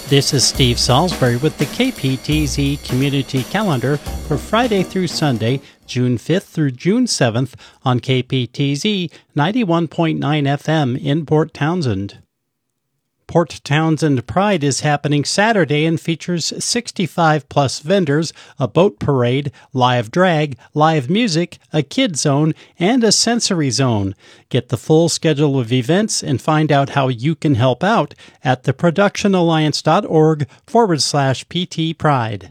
This is Steve Salisbury with the KPTZ Community Calendar for Friday through Sunday, June 5th through June 7th on KPTZ 91.9 FM in Port Townsend. Port Townsend Pride is happening Saturday and features 65-plus vendors, a boat parade, live drag, live music, a kid zone, and a sensory zone. Get the full schedule of events and find out how you can help out at theproductionalliance.org/PT Pride.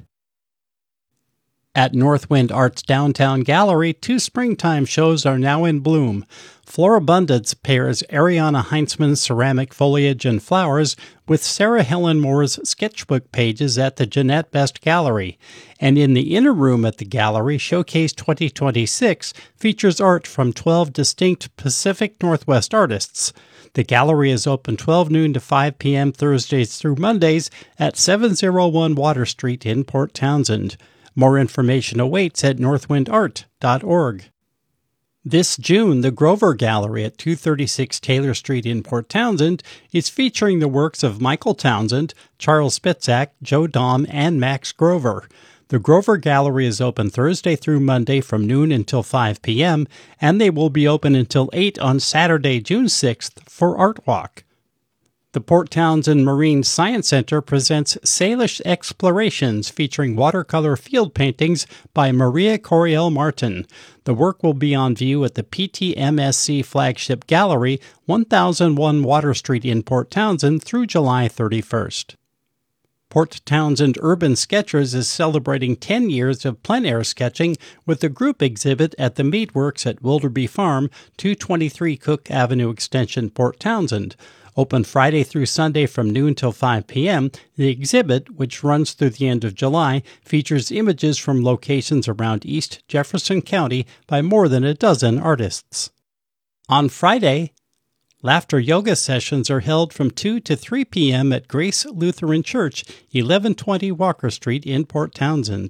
At Northwind Arts Downtown Gallery, 2 springtime shows are now in bloom. Florabundance pairs Ariana Heinzman's ceramic foliage and flowers with Sarah Helen Moore's sketchbook pages at the Jeanette Best Gallery. And in the inner room at the gallery, Showcase 2026 features art from 12 distinct Pacific Northwest artists. The gallery is open 12 noon to 5 p.m. Thursdays through Mondays at 701 Water Street in Port Townsend. More information awaits at northwindart.org. This June, the Grover Gallery at 236 Taylor Street in Port Townsend is featuring the works of Michael Townsend, Charles Spitzak, Joe Dahm, and Max Grover. The Grover Gallery is open Thursday through Monday from noon until 5 p.m., and they will be open until 8 on Saturday, June 6th for Art Walk. The Port Townsend Marine Science Center presents Salish Explorations featuring watercolor field paintings by Maria Coriel Martin. The work will be on view at the PTMSC Flagship Gallery, 1001 Water Street in Port Townsend through July 31st. Port Townsend Urban Sketchers is celebrating 10 years of plein-air sketching with a group exhibit at the Meatworks at Wilderby Farm, 223 Cook Avenue Extension, Port Townsend. Open Friday through Sunday from noon till 5 p.m., the exhibit, which runs through the end of July, features images from locations around East Jefferson County by more than a dozen artists. On Friday, laughter yoga sessions are held from 2 to 3 p.m. at Grace Lutheran Church, 1120 Walker Street in Port Townsend.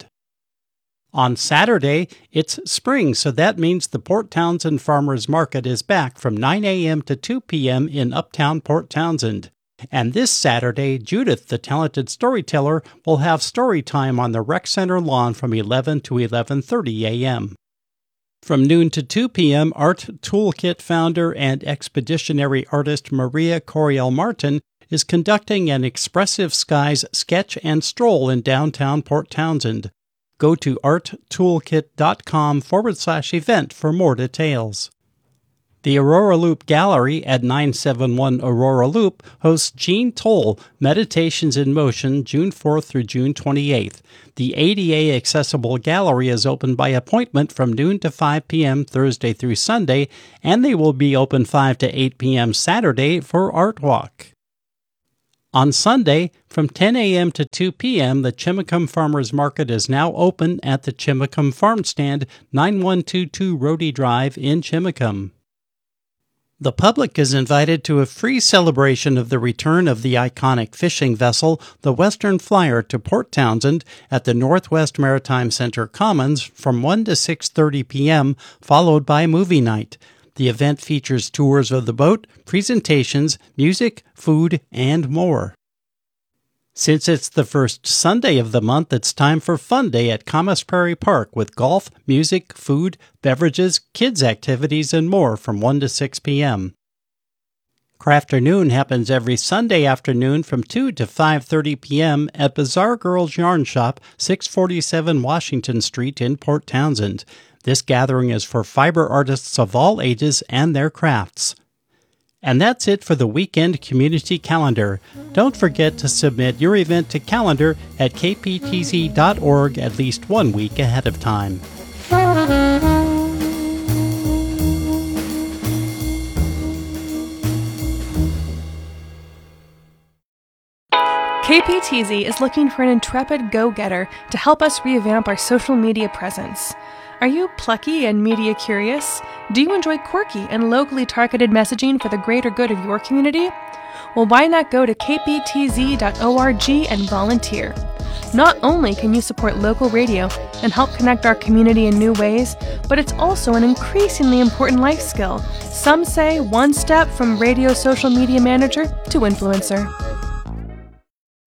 On Saturday, it's spring, so that means the Port Townsend Farmers Market is back from 9 a.m. to 2 p.m. in Uptown Port Townsend. And this Saturday, Judith, the talented storyteller, will have story time on the Rec Center lawn from 11 to 11:30 a.m. From noon to 2 p.m., Art Toolkit founder and expeditionary artist Maria Coriel Martin is conducting an Expressive Skies sketch and stroll in downtown Port Townsend. Go to arttoolkit.com/event for more details. The Aurora Loop Gallery at 971 Aurora Loop hosts Jean Toll, Meditations in Motion, June 4th through June 28th. The ADA accessible gallery is open by appointment from noon to 5 p.m. Thursday through Sunday, and they will be open 5 to 8 p.m. Saturday for Art Walk. On Sunday, from 10 a.m. to 2 p.m., the Chimacum Farmers Market is now open at the Chimacum Farm Stand, 9122 Rhodey Drive in Chimacum. The public is invited to a free celebration of the return of the iconic fishing vessel, the Western Flyer, to Port Townsend at the Northwest Maritime Center Commons from 1 to 6:30 p.m., followed by movie night. The event features tours of the boat, presentations, music, food, and more. Since it's the first Sunday of the month, it's time for Fun Day at Commerce Prairie Park with golf, music, food, beverages, kids' activities, and more from 1 to 6 p.m. Crafternoon happens every Sunday afternoon from 2 to 5:30 p.m. at Bazaar Girls Yarn Shop, 647 Washington Street in Port Townsend. This gathering is for fiber artists of all ages and their crafts. And that's it for the Weekend Community Calendar. Don't forget to submit your event to calendar at kptz.org at least 1 week ahead of time. KPTZ is looking for an intrepid go-getter to help us revamp our social media presence. Are you plucky and media curious? Do you enjoy quirky and locally targeted messaging for the greater good of your community? Well, why not go to kptz.org and volunteer? Not only can you support local radio and help connect our community in new ways, but it's also an increasingly important life skill. Some say one step from radio social media manager to influencer.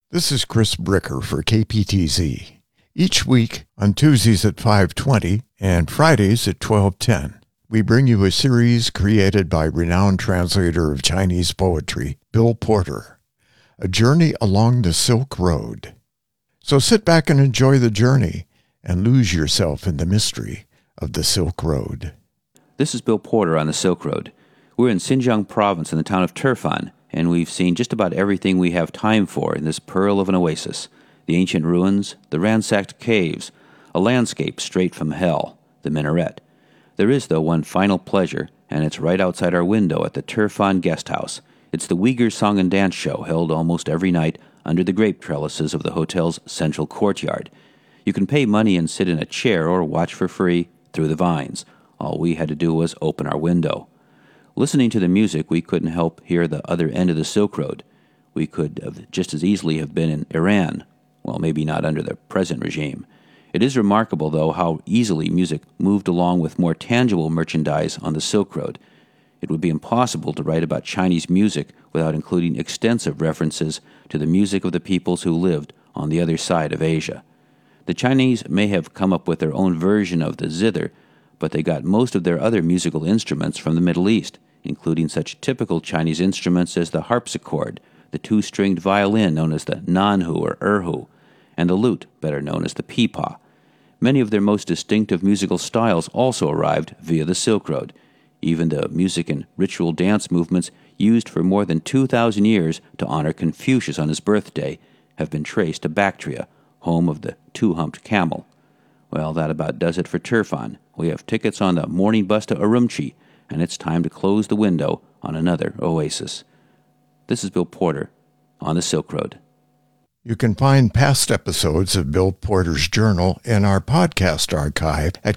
This is Chris Bricker for KPTZ. Each week on Tuesdays at 5:20 and Fridays at 12:10, we bring you a series created by renowned translator of Chinese poetry, Bill Porter, A Journey Along the Silk Road. So sit back and enjoy the journey and lose yourself in the mystery of the Silk Road. This is Bill Porter on the Silk Road. We're in Xinjiang province in the town of Turfan, and we've seen just about everything we have time for in this pearl of an oasis. The ancient ruins, the ransacked caves, a landscape straight from hell, the minaret. There is, though, one final pleasure, and it's right outside our window at the Turfan Guest House. It's the Uyghur Song and Dance Show, held almost every night under the grape trellises of the hotel's central courtyard. You can pay money and sit in a chair or watch for free through the vines. All we had to do was open our window. Listening to the music, we couldn't help hear the other end of the Silk Road. We could have just as easily have been in Iran. Well, maybe not under the present regime. It is remarkable, though, how easily music moved along with more tangible merchandise on the Silk Road. It would be impossible to write about Chinese music without including extensive references to the music of the peoples who lived on the other side of Asia. The Chinese may have come up with their own version of the zither, but they got most of their other musical instruments from the Middle East, including such typical Chinese instruments as the harpsichord, the two-stringed violin known as the nanhu or erhu, and the lute, better known as the pipa. Many of their most distinctive musical styles also arrived via the Silk Road. Even the music and ritual dance movements used for more than 2,000 years to honor Confucius on his birthday have been traced to Bactria, home of the two-humped camel. Well, that about does it for Turfan. We have tickets on the morning bus to Urumqi, and it's time to close the window on another oasis. This is Bill Porter on the Silk Road. You can find past episodes of Bill Porter's Journal in our podcast archive at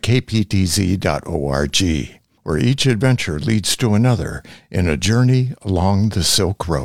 kptz.org, where each adventure leads to another in a journey along the Silk Road.